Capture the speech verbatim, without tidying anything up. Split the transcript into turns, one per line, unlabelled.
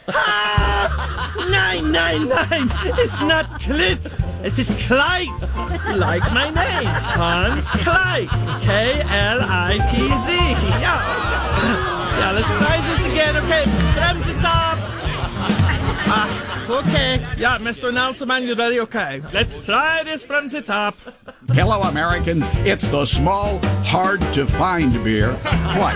Nein, nein, nein, it's not Klitz, es ist Kleit, like my name, Hans Kleit, K L I T Z, yeah. Yeah, let's try this again, okay, Bremse-Top. Ah, okay, yeah, Mister Nelson, you ready? Okay, let's try this Bremse-Top.
Hello, Americans. It's the small, hard-to-find beer. What?